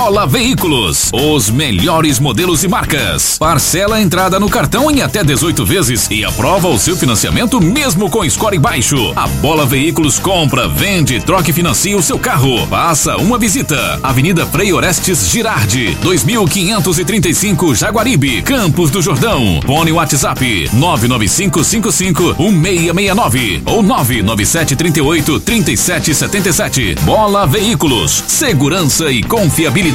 Bola Veículos, os melhores modelos e marcas. Parcela a entrada no cartão em até 18 vezes e aprova o seu financiamento mesmo com score baixo. A Bola Veículos compra, vende, troca e financia o seu carro. Faça uma visita. Avenida Frei Orestes Girardi, 2535 Jaguaribe, Campos do Jordão. Fone WhatsApp 995551669 ou 997383777. Bola Veículos, segurança e confiabilidade.